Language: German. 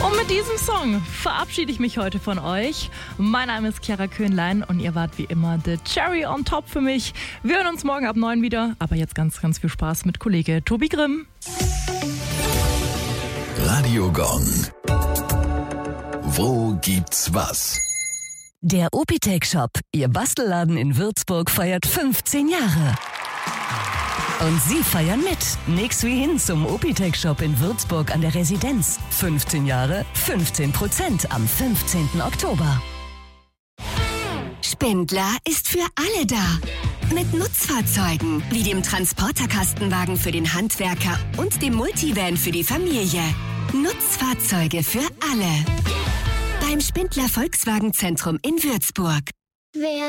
Und mit diesem Song verabschiede ich mich heute von euch. Mein Name ist Chiara Köhnlein und ihr wart wie immer the cherry on top für mich. Wir hören uns morgen ab 9 wieder, aber jetzt ganz, ganz viel Spaß mit Kollege Tobi Grimm. Radio Gong. Wo gibt's was? Der Opitech Shop, Ihr Bastelladen in Würzburg, feiert 15 Jahre. Und Sie feiern mit. Nix wie hin zum Opitech Shop in Würzburg an der Residenz. 15 Jahre, 15% am 15. Oktober. Spindler ist für alle da. Mit Nutzfahrzeugen wie dem Transporterkastenwagen für den Handwerker und dem Multivan für die Familie. Nutzfahrzeuge für alle. Beim Spindler Volkswagen Zentrum in Würzburg.